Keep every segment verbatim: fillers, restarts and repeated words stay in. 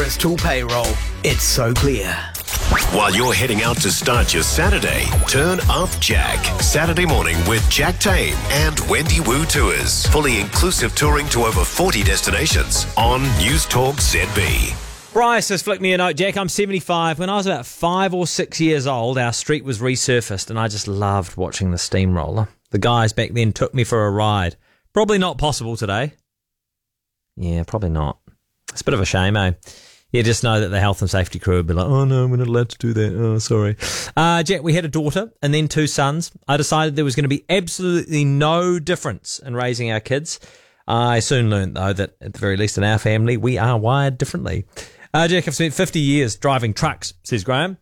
Bristol Payroll. It's so clear. While you're heading out to start your Saturday, turn up Jack. Saturday morning with Jack Tame and Wendy Wu Tours. Fully inclusive touring to over forty destinations on News Talk Z B. Bryce has flicked me a note. Jack, I'm seventy-five. When I was about five or six years old, our street was resurfaced and I just loved watching the steamroller. The guys back then took me for a ride. Probably not possible today. Yeah, probably not. It's a bit of a shame, eh? You just know that the health and safety crew would be like, oh no, we're not allowed to do that. Oh, sorry. Uh, Jack, we had a daughter and then two sons. I decided there was going to be absolutely no difference in raising our kids. I soon learned, though, that at the very least in our family, we are wired differently. Uh, Jack, I've spent fifty years driving trucks, says Graham.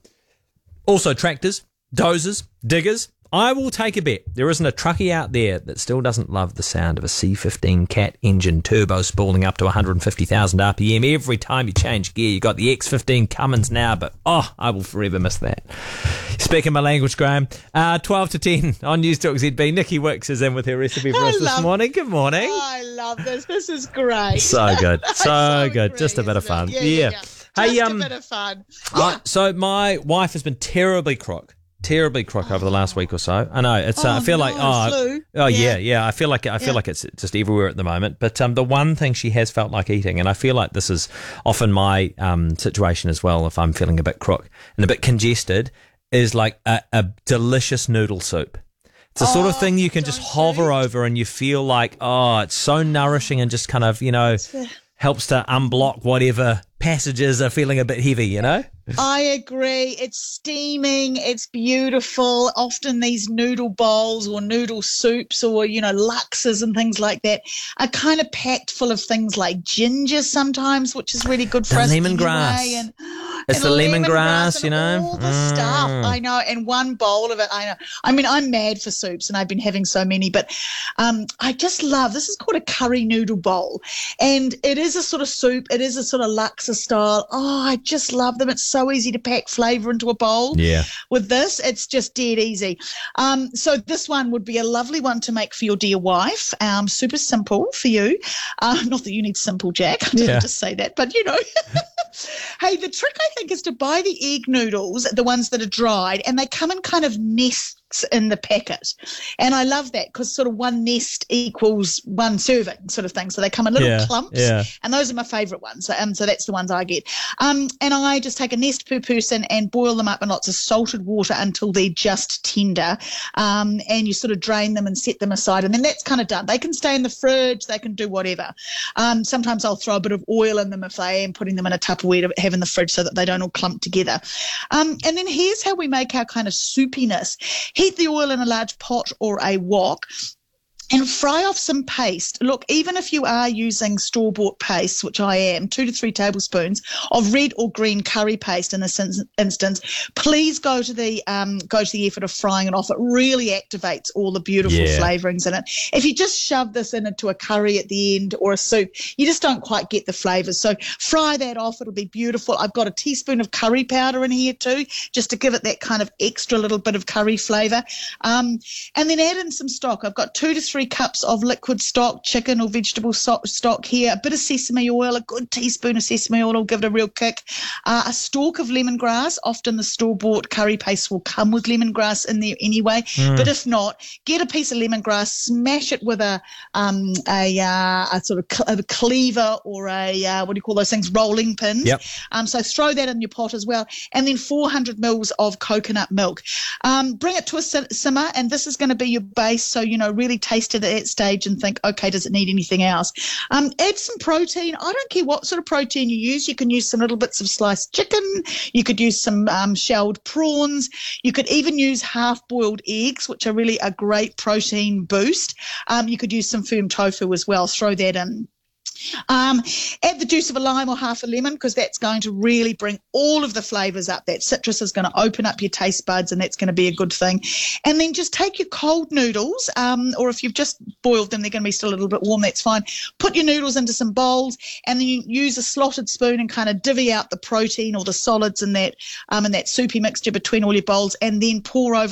Also tractors, dozers, diggers. I will take a bet there isn't a truckie out there that still doesn't love the sound of a C fifteen Cat engine turbo spooling up to one hundred fifty thousand R P M every time you change gear. You got the X fifteen Cummins now, but oh, I will forever miss that. Speaking my language, Graham. Uh, twelve to ten on News Talk Z B. Nikki Wicks is in with her recipe for us this morning. Good morning. Oh, I love this. This is great. So good. So, so good. agree, Just a bit of fun. Yeah, Yeah. yeah, yeah. Hey, Just um, a bit of fun. uh, so my wife has been terribly crook. Terribly crook over the last week or so. I know it's. Uh, Oh, I feel no, like oh, flu. oh yeah. Yeah. yeah, I feel like I feel Yeah. like it's just everywhere at the moment. But um, the one thing she has felt like eating, and I feel like this is often my um situation as well. If I'm feeling a bit crook and a bit congested, is like a, a delicious noodle soup. It's the sort of Oh, thing you can just don't hover you? over and you feel like, oh, it's so nourishing and just kind of, you know, helps to unblock whatever passages are feeling a bit heavy, you know? I agree. It's steaming. It's beautiful. Often these noodle bowls or noodle soups or, you know, luxes and things like that are kind of packed full of things like ginger sometimes, which is really good for The us. lemongrass. anyway, And, It's and the lemongrass, and you know? all the stuff. Mm. I know. And one bowl of it, I know. I mean, I'm mad for soups and I've been having so many, but um, I just love, this is called a curry noodle bowl. And it is a sort of soup. It is a sort of luxer style. Oh, I just love them. It's so easy to pack flavour into a bowl. Yeah. With this, it's just dead easy. Um, so this one would be a lovely one to make for your dear wife. Um, super simple for you. Uh, not that you need simple, Jack. I didn't Yeah. just say that, but you know. Hey, the trick I think is to buy the egg noodles, the ones that are dried, and they come in kind of nests in the packet. And I love that because sort of one nest equals one serving sort of thing. So they come in little Yeah, clumps. yeah. And those are my favourite ones. Um, so that's the ones I get. Um, and I just take a nest per person and boil them up in lots of salted water until they're just tender. Um, and you sort of drain them and set them aside. And then that's kind of done. They can stay in the fridge. They can do whatever. Um, sometimes I'll throw a bit of oil in them if I am putting them in a Tupperware to have in the fridge so that they don't all clump together. Um, and then here's how we make our kind of soupiness. Heat the oil in a large pot or a wok and fry off some paste. Look, even if you are using store-bought paste, which I am, two to three tablespoons of red or green curry paste in this in- instance, please go to the um, go to the effort of frying it off. It really activates all the beautiful Yeah. flavourings in it. If you just shove this in into a curry at the end or a soup, you just don't quite get the flavours. So fry that off. It'll be beautiful. I've got a teaspoon of curry powder in here too, just to give it that kind of extra little bit of curry flavour. Um, and then add in some stock. I've got two to three cups of liquid stock, chicken or vegetable so- stock here, a bit of sesame oil, a good teaspoon of sesame oil will give it a real kick, uh, a stalk of lemongrass. Often the store-bought curry paste will come with lemongrass in there anyway, Mm. but if not, get a piece of lemongrass, smash it with a um, a, uh, a sort of cl- a cleaver or a, uh, what do you call those things, rolling pins. Yep. Um, so throw that in your pot as well, and then four hundred mils of coconut milk. Um, bring it to a sim- simmer, and this is going to be your base, so, you know, really taste it at that stage and think, okay, does it need anything else? Um, add some protein. I don't care what sort of protein you use. You can use some little bits of sliced chicken. You could use some um, shelled prawns. You could even use half-boiled eggs, which are really a great protein boost. Um, you could use some firm tofu as well. Throw that in. Um, add the juice of a lime or half a lemon, because that's going to really bring all of the flavours up. That citrus is going to open up your taste buds, and that's going to be a good thing. And then just take your cold noodles, um, or if you've just boiled them, they're going to be still a little bit warm, that's fine. Put your noodles into some bowls, and then you use a slotted spoon and kind of divvy out the protein or the solids in that, um, in that soupy mixture between all your bowls, and then pour over